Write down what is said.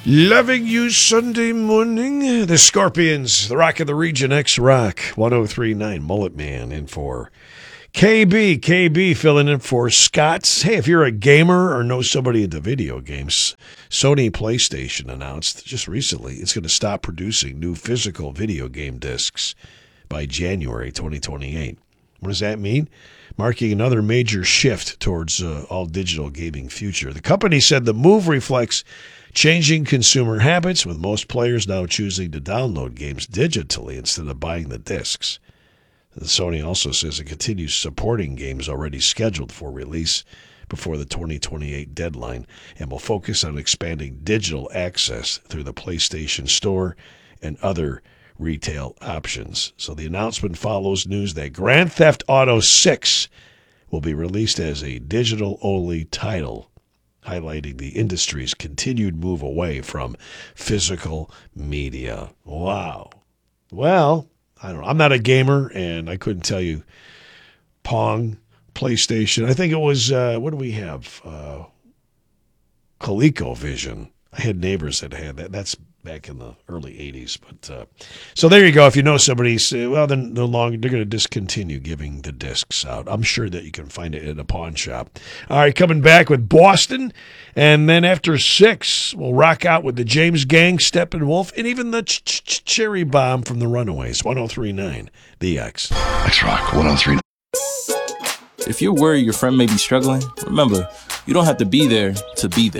Loving you Sunday morning. The Scorpions, the Rock of the Region, X-Rock, 1039, Mullet Man in for KB. KB filling in for Scott's. Hey, if you're a gamer or know somebody into video games, Sony PlayStation announced just recently it's going to stop producing new physical video game discs by January 2028. What does that mean? Marking another major shift towards all-digital gaming future. The company said the move reflects changing consumer habits, with most players now choosing to download games digitally instead of buying the discs. Sony also says it continues supporting games already scheduled for release before the 2028 deadline and will focus on expanding digital access through the PlayStation Store and other retail options. So the announcement follows news that Grand Theft Auto 6 will be released as a digital-only title, highlighting the industry's continued move away from physical media. Wow. Well, I don't know. I'm not a gamer, and I couldn't tell you Pong, PlayStation. I think it was, what do we have? ColecoVision. I had neighbors that had that. That's back in the early 80s. But so there you go. If you know somebody, well, then no longer they're going to discontinue giving the discs out. I'm sure that you can find it in a pawn shop. All right, coming back with Boston. And then after 6, we'll rock out with the James Gang, Steppenwolf, and even the Cherry Bomb from the Runaways. 1039, The X. X-Rock, 1039. If you're worried your friend may be struggling, remember, you don't have to be there to be there.